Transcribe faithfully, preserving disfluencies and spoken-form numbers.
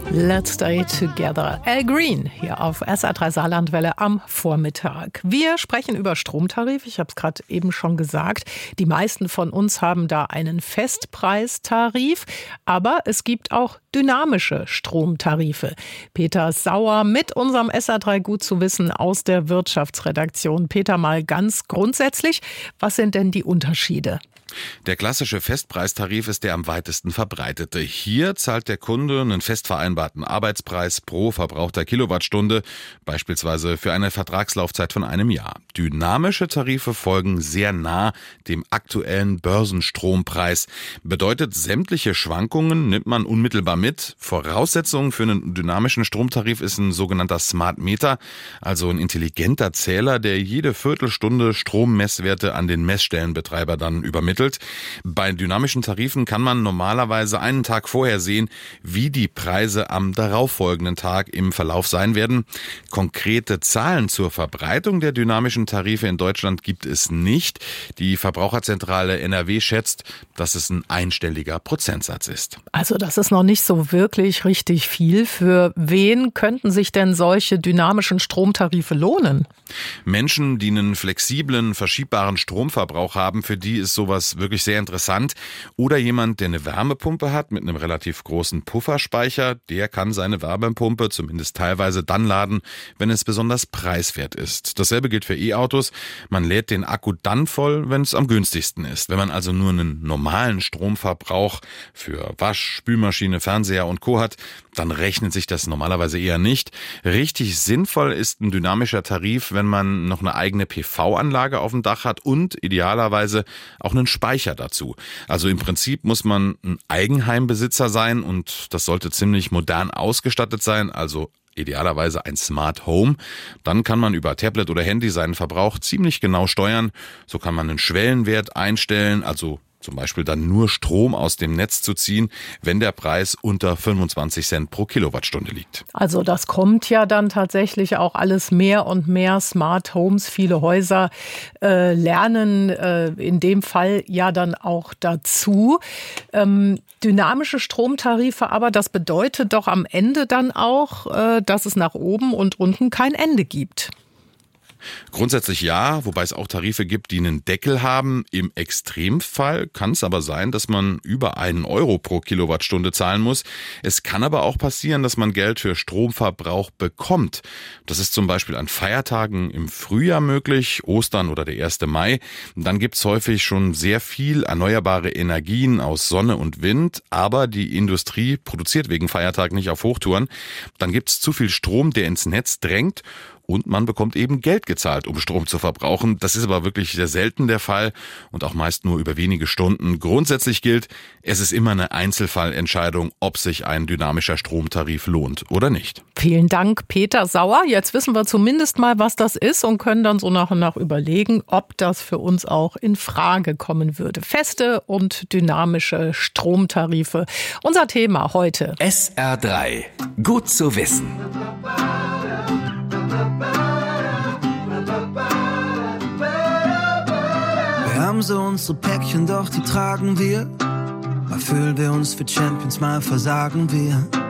Let's Stay Together. Al Green hier auf S R drei Saarlandwelle am Vormittag. Wir sprechen über Stromtarif. Ich habe es gerade eben schon gesagt. Die meisten von uns haben da einen Festpreistarif. Aber es gibt auch dynamische Stromtarife. Peter Sauer mit unserem S R drei Gut zu wissen aus der Wirtschaftsredaktion. Peter, mal ganz grundsätzlich, was sind denn die Unterschiede? Der klassische Festpreistarif ist der am weitesten verbreitete. Hier zahlt der Kunde einen fest vereinbarten Arbeitspreis pro verbrauchter Kilowattstunde, beispielsweise für eine Vertragslaufzeit von einem Jahr. Dynamische Tarife folgen sehr nah dem aktuellen Börsenstrompreis. Bedeutet, sämtliche Schwankungen nimmt man unmittelbar mit. Voraussetzung für einen dynamischen Stromtarif ist ein sogenannter Smart Meter, also ein intelligenter Zähler, der jede Viertelstunde Strommesswerte an den Messstellenbetreiber dann übermittelt. Bei dynamischen Tarifen kann man normalerweise einen Tag vorher sehen, wie die Preise am darauffolgenden Tag im Verlauf sein werden. Konkrete Zahlen zur Verbreitung der dynamischen Tarife in Deutschland gibt es nicht. Die Verbraucherzentrale N R W schätzt, dass es ein einstelliger Prozentsatz ist. Also das ist noch nicht so wirklich richtig viel. Für wen könnten sich denn solche dynamischen Stromtarife lohnen? Menschen, die einen flexiblen, verschiebbaren Stromverbrauch haben, für die ist sowas wirklich sehr interessant. Oder jemand, der eine Wärmepumpe hat mit einem relativ großen Pufferspeicher, der kann seine Wärmepumpe zumindest teilweise dann laden, wenn es besonders preiswert ist. Dasselbe gilt für E-Autos. Man lädt den Akku dann voll, wenn es am günstigsten ist. Wenn man also nur einen normalen Stromverbrauch für Wasch, Spülmaschine, Fernseher und Co. hat, dann rechnet sich das normalerweise eher nicht. Richtig sinnvoll ist ein dynamischer Tarif, wenn man noch eine eigene P V-Anlage auf dem Dach hat und idealerweise auch einen Speicher dazu. Also im Prinzip muss man ein Eigenheimbesitzer sein und das sollte ziemlich modern ausgestattet sein, also idealerweise ein Smart Home. Dann kann man über Tablet oder Handy seinen Verbrauch ziemlich genau steuern. So kann man einen Schwellenwert einstellen, also zum Beispiel dann nur Strom aus dem Netz zu ziehen, wenn der Preis unter fünfundzwanzig Cent pro Kilowattstunde liegt. Also das kommt ja dann tatsächlich auch alles mehr und mehr Smart Homes. Viele Häuser äh, lernen äh, in dem Fall ja dann auch dazu. Ähm, dynamische Stromtarife, aber das bedeutet doch am Ende dann auch, äh, dass es nach oben und unten kein Ende gibt. Grundsätzlich ja, wobei es auch Tarife gibt, die einen Deckel haben. Im Extremfall kann es aber sein, dass man über einen Euro pro Kilowattstunde zahlen muss. Es kann aber auch passieren, dass man Geld für Stromverbrauch bekommt. Das ist zum Beispiel an Feiertagen im Frühjahr möglich, Ostern oder der erste Mai. Dann gibt es häufig schon sehr viel erneuerbare Energien aus Sonne und Wind, aber die Industrie produziert wegen Feiertagen nicht auf Hochtouren. Dann gibt es zu viel Strom, der ins Netz drängt. Und man bekommt eben Geld gezahlt, um Strom zu verbrauchen. Das ist aber wirklich sehr selten der Fall und auch meist nur über wenige Stunden. Grundsätzlich gilt, es ist immer eine Einzelfallentscheidung, ob sich ein dynamischer Stromtarif lohnt oder nicht. Vielen Dank, Peter Sauer. Jetzt wissen wir zumindest mal, was das ist und können dann so nach und nach überlegen, ob das für uns auch in Frage kommen würde. Feste und dynamische Stromtarife. Unser Thema heute. S R drei. Gut zu wissen. Wir haben so unsere Päckchen, doch die tragen wir. Mal fühlen wir uns für Champions, mal versagen wir.